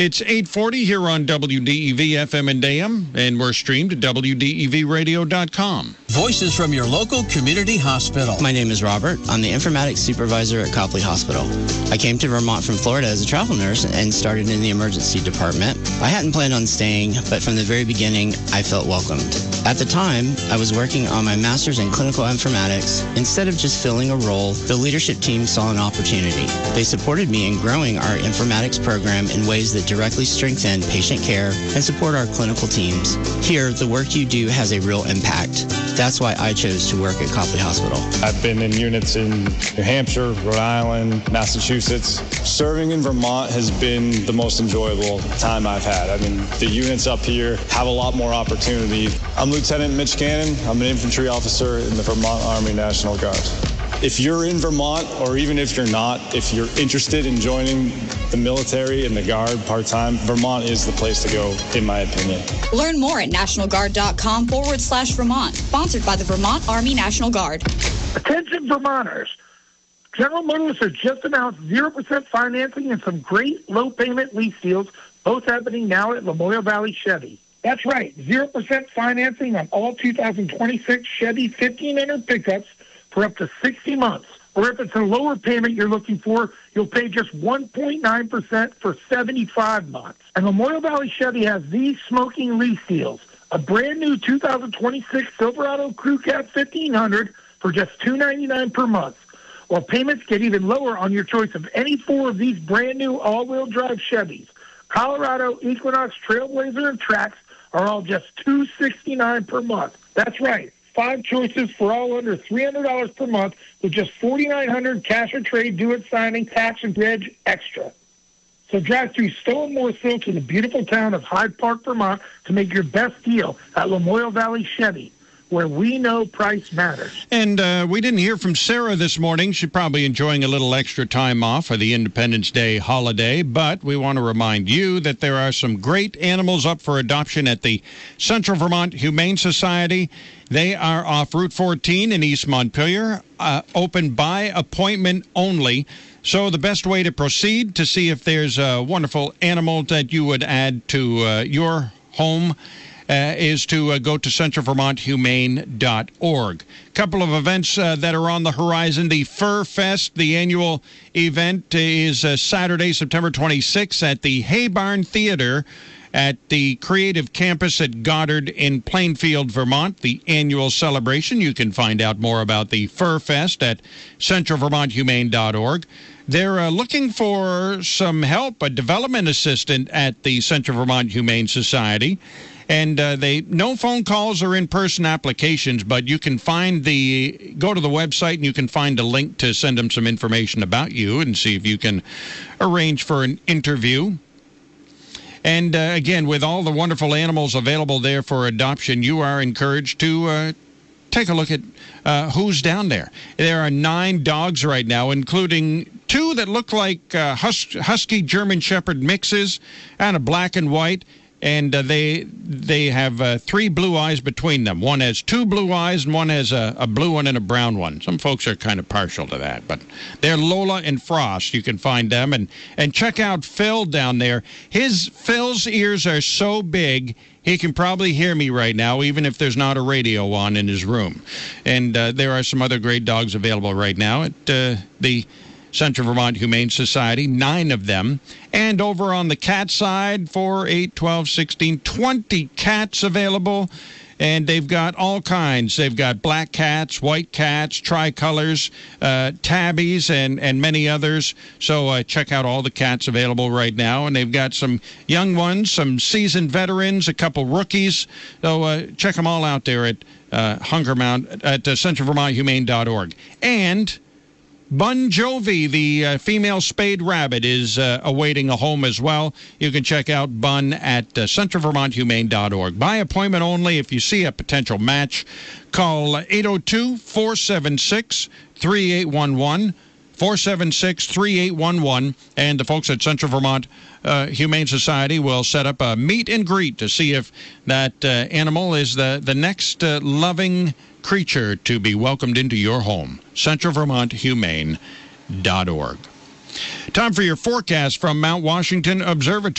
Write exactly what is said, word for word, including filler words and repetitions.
It's eight forty here on W D E V F M and A M, and we're streamed at W D E V radio dot com. Voices from your local community hospital. My name is Robert. I'm the informatics supervisor at Copley Hospital. I came to Vermont from Florida as a travel nurse and started in the emergency department. I hadn't planned on staying, but from the very beginning, I felt welcomed. At the time, I was working on my master's in clinical informatics. Instead of just filling a role, the leadership team saw an opportunity. They supported me in growing our informatics program in ways that directly strengthen patient care and support our clinical teams. Here, the work you do has a real impact. That's why I chose to work at Copley Hospital. I've been in units in New Hampshire, Rhode Island, Massachusetts. Serving in Vermont has been the most enjoyable time I've had. I mean, the units up here have a lot more opportunity. I'm Lieutenant Mitch Cannon. I'm an infantry officer in the Vermont Army National Guard. If you're in Vermont, or even if you're not, if you're interested in joining the military and the Guard part-time, Vermont is the place to go, in my opinion. Learn more at nationalguard.com forward slash Vermont. Sponsored by the Vermont Army National Guard. Attention Vermonters. General Motors has just announced zero percent financing and some great low-payment lease deals, both happening now at Lamoille Valley Chevy. That's right, zero percent financing on all two thousand twenty-six Chevy fifteen hundred pickups for up to sixty months. Or if it's a lower payment you're looking for, you'll pay just one point nine percent for seventy-five months. And Lamoille Valley Chevy has these smoking lease deals. A brand new two thousand twenty-six Silverado Crew Cab fifteen hundred for just two hundred ninety-nine dollars per month. While payments get even lower on your choice of any four of these brand new all-wheel drive Chevys. Colorado, Equinox, Trailblazer, and Trax are all just two hundred sixty-nine dollars per month. That's right. Five choices for all under three hundred dollars per month with just four thousand nine hundred dollars cash or trade, do it signing, tax, and reg extra. So drive through Stowe and Morrisville to the beautiful town of Hyde Park, Vermont to make your best deal at Lamoille Valley Chevy, where we know price matters. And uh, we didn't hear from Sarah this morning. She's probably enjoying a little extra time off for the Independence Day holiday, but we want to remind you that there are some great animals up for adoption at the Central Vermont Humane Society. They are off Route fourteen in East Montpelier, uh, open by appointment only. So the best way to proceed to see if there's a wonderful animal that you would add to uh, your home Uh, is to uh, go to central vermont humane dot org. A couple of events uh, that are on the horizon. The Fur Fest, the annual event, is uh, Saturday, September twenty-sixth at the Hay Barn Theater at the Creative Campus at Goddard in Plainfield, Vermont. The annual celebration. You can find out more about the Fur Fest at central vermont humane dot org. They're uh, looking for some help, a development assistant at the Central Vermont Humane Society. And uh, they no phone calls or in-person applications, but you can find the go to the website and you can find a link to send them some information about you and see if you can arrange for an interview. And uh, again, with all the wonderful animals available there for adoption, you are encouraged to uh, take a look at uh, who's down there. There are nine dogs right now, including two that look like uh, hus- husky German Shepherd mixes and a black and white. And uh, they they have uh, three blue eyes between them. One has two blue eyes, and one has a, a blue one and a brown one. Some folks are kind of partial to that, but they're Lola and Frost. You can find them. And, and check out Phil down there. His Phil's ears are so big, he can probably hear me right now, even if there's not a radio on in his room. And uh, there are some other great dogs available right now at uh, the Central Vermont Humane Society, nine of them. And over on the cat side, four, eight, twelve, sixteen, twenty cats available. And they've got all kinds. They've got black cats, white cats, tricolors, uh, tabbies, and, and many others. So uh, check out all the cats available right now. And they've got some young ones, some seasoned veterans, a couple rookies. So uh, check them all out there at uh, Hunger Mount, at uh, central vermont humane dot org. And Bon Jovi, the uh, female spayed rabbit, is uh, awaiting a home as well. You can check out Bun at uh, central vermont humane dot org. By appointment only. If you see a potential match, call eight oh two, four seven six, three eight one one, four seven six, three eight one one, and the folks at Central Vermont uh, Humane Society will set up a meet and greet to see if that uh, animal is the, the next uh, loving creature to be welcomed into your home. central vermont humane dot org. Time for your forecast from Mount Washington Observatory.